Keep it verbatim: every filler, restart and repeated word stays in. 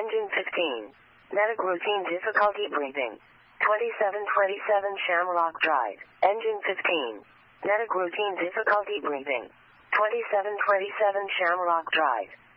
Engine fifteen. Medic routine difficulty breathing. twenty-seven twenty-seven Shamrock Drive. Engine fifteen. Medic routine difficulty breathing. twenty-seven twenty-seven Shamrock Drive.